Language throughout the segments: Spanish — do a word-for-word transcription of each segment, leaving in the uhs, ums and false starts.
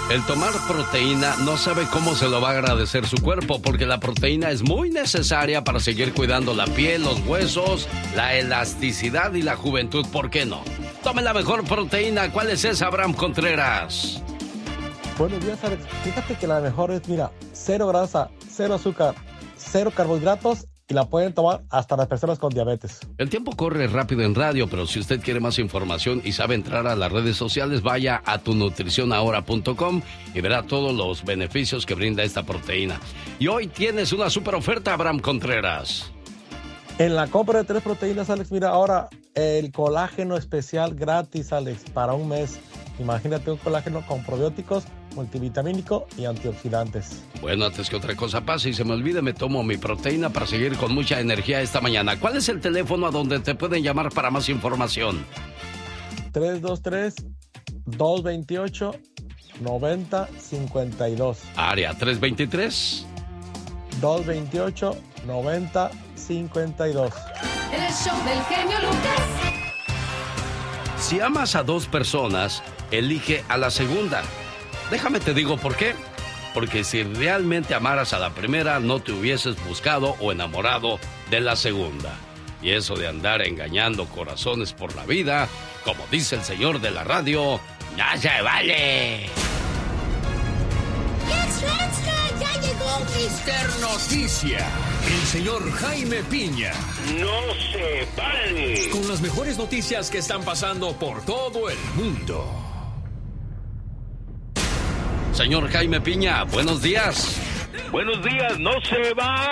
El tomar proteína no sabe cómo se lo va a agradecer su cuerpo, porque la proteína es muy necesaria para seguir cuidando la piel, los huesos, la elasticidad y la juventud. ¿Por qué no? Tome la mejor proteína. ¿Cuál es esa, Abraham Contreras? Buenos días, Alex. Fíjate que la mejor es, mira, cero grasa, cero azúcar, cero carbohidratos, y la pueden tomar hasta las personas con diabetes. El tiempo corre rápido en radio, pero si usted quiere más información y sabe entrar a las redes sociales, vaya a tu nutrición ahora punto com y verá todos los beneficios que brinda esta proteína. Y hoy tienes una super oferta, Abraham Contreras. En la compra de tres proteínas, Alex, mira, ahora el colágeno especial gratis, Alex, para un mes. Imagínate un colágeno con probióticos, multivitamínico y antioxidantes. Bueno, antes que otra cosa pase y se me olvide, me tomo mi proteína para seguir con mucha energía esta mañana. ¿Cuál es el teléfono a donde te pueden llamar para más información? tres dos tres, dos dos ocho, nueve cero cinco dos. Área tres dos tres. dos dos ocho, nueve cero cinco dos. El show del genio Lucas. Si amas a dos personas, elige a la segunda. Déjame te digo por qué. Porque si realmente amaras a la primera, no te hubieses buscado o enamorado de la segunda. Y eso de andar engañando corazones por la vida, como dice el señor de la radio, ¡no se vale! ¡Extra, extra! ¡Ya llegó mister Noticia! El señor Jaime Piña. ¡No se vale! Con las mejores noticias que están pasando por todo el mundo. Señor Jaime Piña, buenos días. Buenos días, no se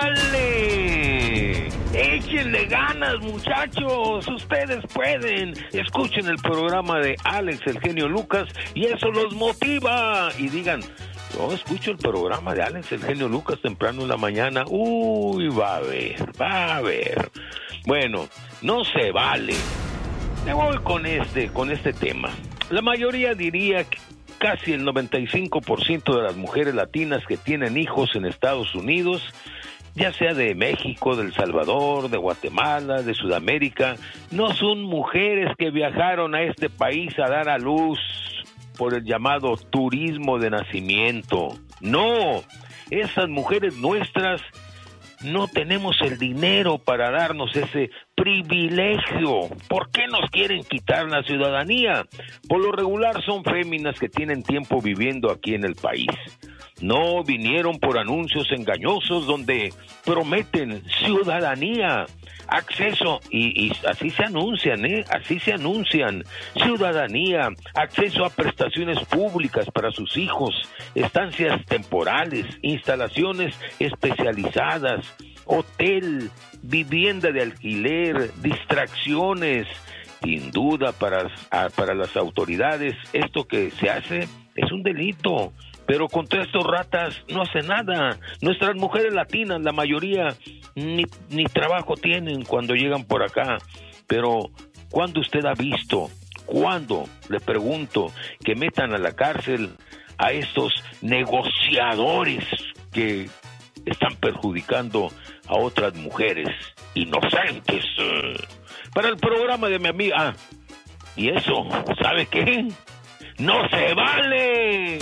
vale. Échenle ganas, muchachos. Ustedes pueden. Escuchen el programa de Alex, el genio Lucas, y eso los motiva. Y digan, yo escucho el programa de Alex, el genio Lucas, temprano en la mañana. Uy, va a ver, va a ver. Bueno, no se vale. Me voy con este, con este tema. La mayoría diría que casi el noventa y cinco por ciento de las mujeres latinas que tienen hijos en Estados Unidos, ya sea de México, de El Salvador, de Guatemala, de Sudamérica, no son mujeres que viajaron a este país a dar a luz por el llamado turismo de nacimiento. No, esas mujeres nuestras no tenemos el dinero para darnos ese privilegio. ¿Por qué nos quieren quitar la ciudadanía? Por lo regular son féminas que tienen tiempo viviendo aquí en el país. No vinieron por anuncios engañosos donde prometen ciudadanía, acceso, y, y así se anuncian, ¿eh? Así se anuncian, ciudadanía, acceso a prestaciones públicas para sus hijos, estancias temporales, instalaciones especializadas, hotel, vivienda de alquiler, distracciones. Sin duda, para, para las autoridades, esto que se hace es un delito. Pero contra estos ratas no hace nada. Nuestras mujeres latinas, la mayoría, ni, ni trabajo tienen cuando llegan por acá. Pero, ¿cuándo usted ha visto? ¿Cuándo? Le pregunto, que metan a la cárcel a estos negociadores que están perjudicando a otras mujeres inocentes. Para el programa de mi amiga. Ah, y eso, ¿sabe qué? ¡No se vale!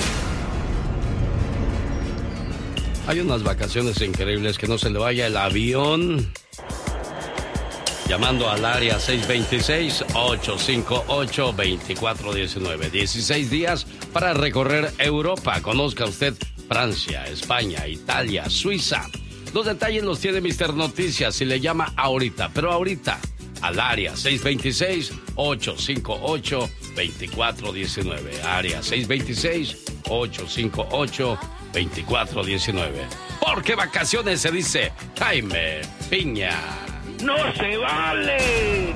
Hay unas vacaciones increíbles, que no se le vaya el avión. Llamando al área seis dos seis, ocho cinco ocho, dos cuatro uno nueve. dieciséis días para recorrer Europa. Conozca usted Francia, España, Italia, Suiza. Los detalles los tiene mister Noticias si le llama ahorita. Pero ahorita, al área seis dos seis, ocho cinco ocho, dos cuatro uno nueve. Área seis dos seis, ocho cinco ocho, dos cuatro uno nueve. Porque vacaciones se dice Jaime Piña. ¡No se vale!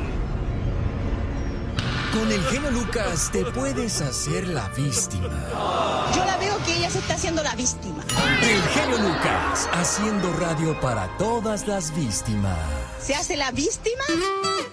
Con el genio Lucas te puedes hacer la víctima. Yo la veo que ella se está haciendo la víctima. El genio Lucas, haciendo radio para todas las víctimas. ¿Se hace la víctima?